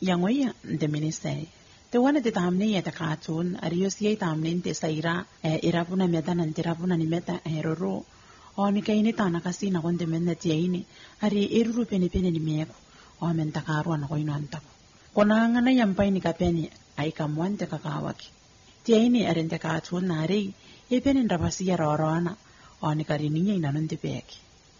yangoya de ministay te wana te tamne ya ta katun arios ye tamne te saira irapuna meta nan tirapuna ni meta heroro oni kaini tana kasina konde menna tiaini ari iruru pene ni meko o men takarwa na koino antako konanga na yampai ni kapeni ai kamwante kakawaki tiaini arente katun nari e pene ndabasi ya rorona oni karininya inanunte peki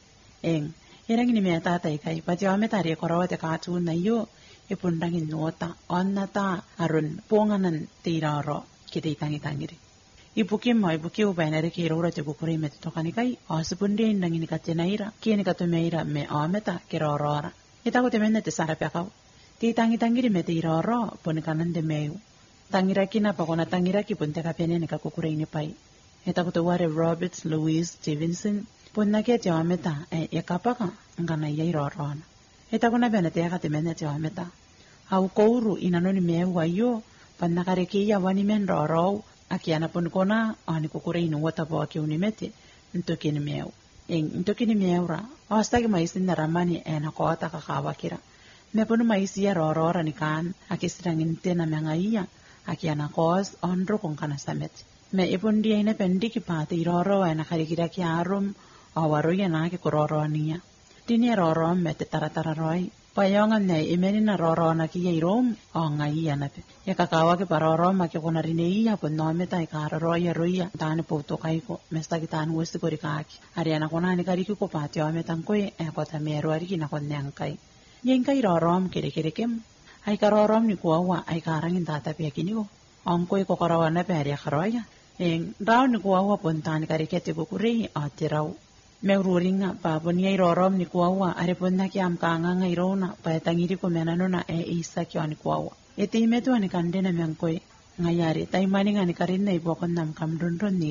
eng irang ni meta ta ikai pati o meta ri korowate katun na yo ipundangin nota onnata arun ponganan tiraro kite tangiri ibukim ubainare ke rora te bukure met tokani kai asupunde indangin katenaira kieni katumeira me ameta kirorora ita ko temenne te sara pekau ti tangiri me tiraro ponkanande meu tangira kina pakona tangira ki punte kapene ka kukure ini pai ita ko ware Robert Louis Stevenson ponna ke te ameta yakapaka ngana yairorona ita kuna bena te ka temenne te ameta au kouru inanoni meu ayo pannakare ke ya wani men roro akiana pun kona ani kukure inu wata po aki unimete ntokini meu ntokini meura awastagi maisi naramani ena kota kakawakira me pun maisi ya rorora nikan akisirangin tena mengaiya akiana kos onro kong kana samet me ipun dia ina pendiki pati roro ena karikira ki arum awaro ya na ki kuroro niya dini roro me te taratara roi payongan nei imeni na roro na ki irom o ngai ya nape ya kakawa ke paroro ma ke kona rinei ya pun no me tai karoro ya roya tane poto kai ko mesta ki tan westi ko rikaki ariana kona ni kari ko pati o me tan ko e ko ta mero ari ki na kon nyang kai yen kai rorom kere kem ai karorom ni ko wa ai karangin tata pe kini ko on ko ko karawa na pe ari karoya en raw ni ko wa pun tan kari ke te ko kurei a tirau meururinga pa ponia irorom ni kuawa are ponna ki am kanga ngairona pa tangiri ko menanona isa ki ani kuawa eti metu ani kandena menkoi ngayari tai mani ngani karinna ibokon nam kamdundron ni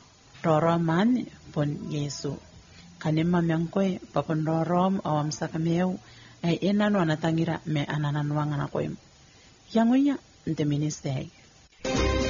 roro man pon yesu kanemma menkoi papon rorom awam sakameu enano anatangira me ananan wangana koim yangoya nte ministay